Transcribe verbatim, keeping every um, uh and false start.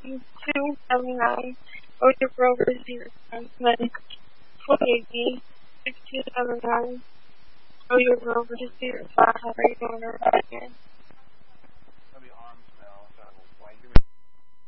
two seven nine. O J Grover zero times. Then twenty-eight B six two seven nine. O J Grover zero five. How are you doing? Everybody again? That'll be arms now. So white.